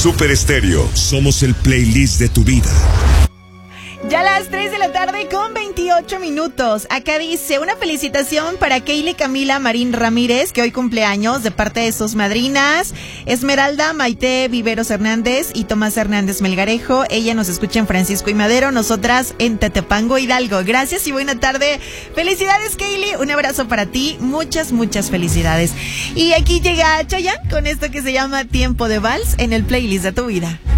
Super Estéreo. Somos el playlist de tu vida. Ya a las 3 de la tarde con 28 minutos. Acá dice, una felicitación para Keili Camila Marín Ramírez, que hoy cumpleaños, de parte de sus madrinas, Esmeralda Maite Viveros Hernández y Tomás Hernández Melgarejo. Ella nos escucha en Francisco y Madero, nosotras en Tetepango, Hidalgo. Gracias y buena tarde. Felicidades, Keili. Un abrazo para ti. Muchas, muchas felicidades. Y aquí llega Chayanne con esto que se llama Tiempo de Vals en el playlist de tu vida.